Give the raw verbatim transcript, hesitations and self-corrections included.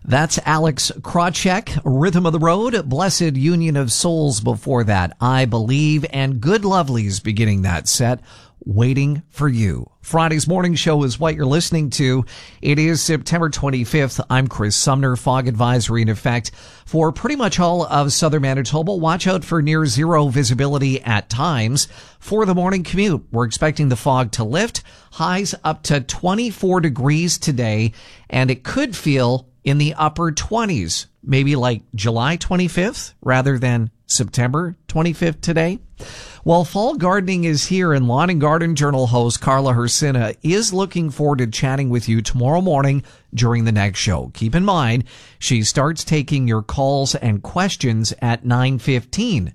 That's Alex Krawczyk, Rhythm of the Road, Blessed Union of Souls before that, I Believe, and Good Lovelies beginning that set, Waiting for You. Friday's morning show is what you're listening to. It is September twenty-fifth. I'm Chris Sumner. Fog advisory in effect for pretty much all of southern Manitoba. Watch out for near zero visibility at times. For the morning commute, we're expecting the fog to lift. Highs up to twenty-four degrees today, and it could feel in the upper twenties, maybe like July twenty-fifth rather than September twenty-fifth today. Well, fall gardening is here, and Lawn and Garden Journal host Carla Hersina is looking forward to chatting with you tomorrow morning during the next show. Keep in mind, she starts taking your calls and questions at nine fifteen.